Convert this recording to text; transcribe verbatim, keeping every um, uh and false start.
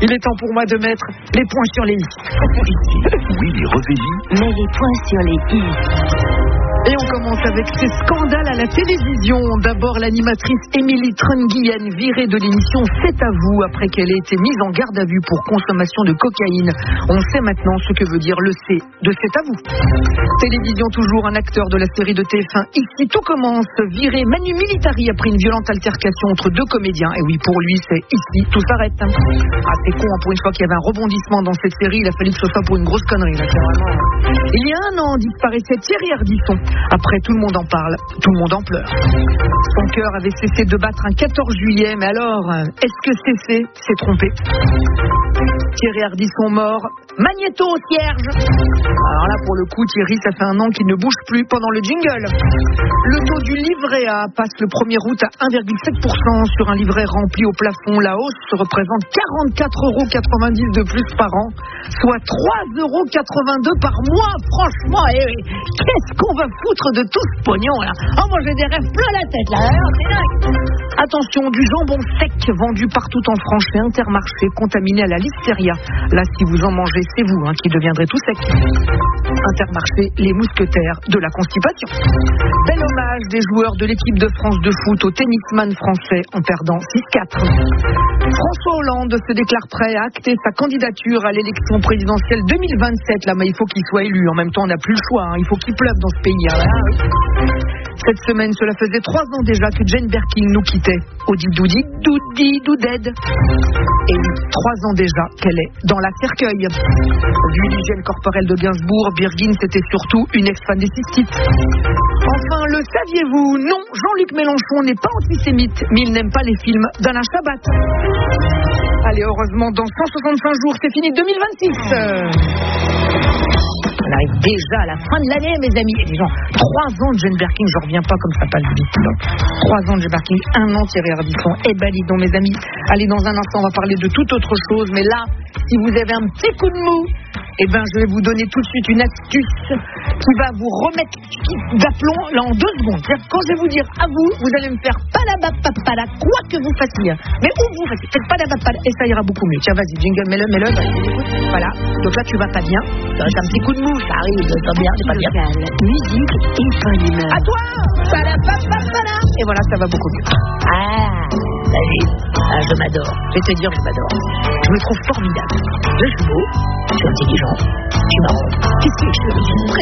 Il est temps pour moi de mettre les points sur les i. Ici, Willy Revelli. Mets les points sur les i. Et on commence avec ces scandales à la télévision. D'abord, l'animatrice Émilie Trunguillen, virée de l'émission C'est à vous, après qu'elle ait été mise en garde à vue pour consommation de cocaïne. On sait maintenant ce que veut dire le C de C'est à vous. Télévision toujours, un acteur de la série de T F un. Ici, tout commence. Viré Manu Militari après une violente altercation entre deux comédiens. Et oui, pour lui, c'est ici, tout s'arrête. Ah, c'est con, hein, pour une fois qu'il y avait un rebondissement dans cette série, il a fallu que ce soit pour une grosse connerie. Là, c'est vraiment... Il y a un an, disparaissait Thierry Ardisson. Après, tout le monde en parle, tout le monde en pleure. Son cœur avait cessé de battre un quatorze juillet, mais alors, est-ce que cessé s'est trompé? Thierry Ardisson mort, magnéto cierge. Alors là, pour le coup, Thierry, ça fait un an qu'il ne bouge plus pendant le jingle. Le taux du livret A passe le premier août à un virgule sept pour cent sur un livret rempli au plafond. La hausse représente quarante-quatre euros quatre-vingt-dix de plus par an, soit trois euros quatre-vingt-deux par mois. Franchement, eh, eh, qu'est-ce qu'on va foutre de tout ce pognon là? Oh, moi j'ai des rêves plein la tête là. C'est dingue. Attention, du jambon sec vendu partout en France chez Intermarché, contaminé à la listeria. Là, si vous en mangez, c'est vous hein, qui deviendrez tout sec. Intermarché, les mousquetaires de la constipation. Bel hommage des joueurs de l'équipe de France de foot au tennisman français en perdant six quatre. François Hollande se déclare prêt à acter sa candidature à l'élection présidentielle deux mille vingt-sept. Là, mais il faut qu'il soit élu. En même temps, on n'a plus le choix. Hein. Il faut qu'il pleuve dans ce pays. Hein. Cette semaine, cela faisait trois ans déjà que Jane Birkin nous quittait. Audi doudi doudi douded. Et trois ans déjà qu'elle est dans la cercueil. Vu l'hygiène corporelle de Gainsbourg, Birkin c'était surtout une ex-fan des cystites. Enfin, le saviez-vous? Non, Jean-Luc Mélenchon n'est pas antisémite, mais il n'aime pas les films d'Alain Chabat. Allez, heureusement, dans cent soixante-cinq jours, c'est fini deux mille vingt-six. On arrive déjà à la fin de l'année, mes amis. Et les gens, trois ans de Jane Birkin, je reviens pas comme ça passe vite. Trois ans de Jane Birkin, un an Thierry Ardisson. Eh ben, dis donc, mes amis. Allez, dans un instant, on va parler de toute autre chose. Mais là, si vous avez un petit coup de mou, eh ben, je vais vous donner tout de suite une astuce qui va vous remettre d'aplomb là en deux secondes. C'est-à-dire, quand je vais vous dire à vous, vous allez me faire palabapapala, quoi que vous fassiez. Mais où vous fassiez, faites palabapala, et ça ira beaucoup mieux. Tiens, vas-y, jingle, mets-le, mets-le. Voilà. Donc là, tu vas pas bien. T'as un petit coup de mou, ça arrive, pas bien, c'est pas bien. Musique et bonne humeur. À toi! Palabapapala. Et voilà, ça va beaucoup mieux. Ah, David, ah, je m'adore. Je vais te dire, je m'adore. Je me trouve formidable. Je suis beau, je suis intelligent, je suis marrant. Qu'est-ce que je suis très